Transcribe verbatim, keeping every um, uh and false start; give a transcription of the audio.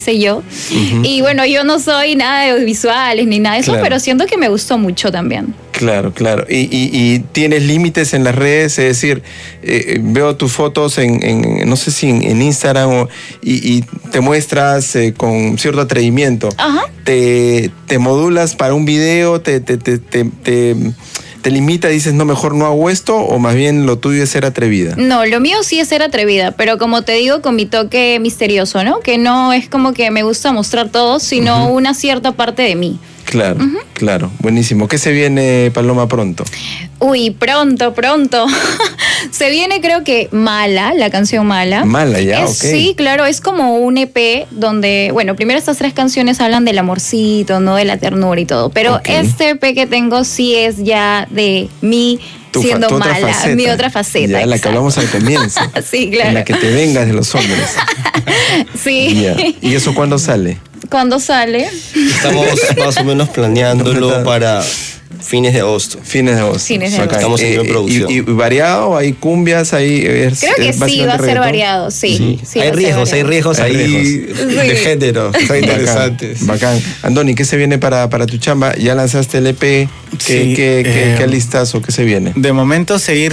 sé yo. Uh-huh. Y bueno, yo no soy nada de audiovisuales ni nada de eso, claro. Pero siento que me gustó mucho también. Claro, claro. ¿Y, y, y tienes límites en las redes? Es decir, eh, veo tus fotos en, en no sé si en, en Instagram o, y, y te muestras eh, con cierto atrevimiento. Ajá. Te, te modulas para un video, te, te, te, te, te, te limita, dices, no, mejor no hago esto, o más bien lo tuyo es ser atrevida. No, lo mío sí es ser atrevida, pero como te digo, con mi toque misterioso, ¿no? Que no es como que me gusta mostrar todo, sino uh-huh. una cierta parte de mí. Claro, uh-huh. claro, buenísimo. ¿Qué se viene, Paloma, pronto? Uy, pronto, pronto. Se viene, creo que Mala, la canción Mala. Mala, ya, es, ok. Sí, claro, es como un E P donde, bueno, primero estas tres canciones hablan del amorcito, ¿no? De la ternura y todo, pero okay. este E P que tengo sí es ya de mí tu siendo fa- mala, faceta. mi otra faceta. Ya, la que hablamos al comienzo. Sí, claro. En la que te vengas de los hombres. Sí. Ya. ¿Y eso cuándo sale? ¿Cuándo sale? Estamos más o menos planeándolo para fines de agosto. Fines de agosto. Fines de agosto. Estamos en eh, producción. Y, y variado, hay cumbias, hay... Es, Creo que es sí, va a ser reggaetón. Variado, sí. sí. sí hay, riesgos, hay riesgos, hay riesgos ahí de sí. género, son interesantes. Bacán. Bacán. Andoni, ¿qué se viene para, para tu chamba? ¿Ya lanzaste el E P? ¿Qué, sí, qué, eh, qué, qué listas o qué se viene? De momento seguir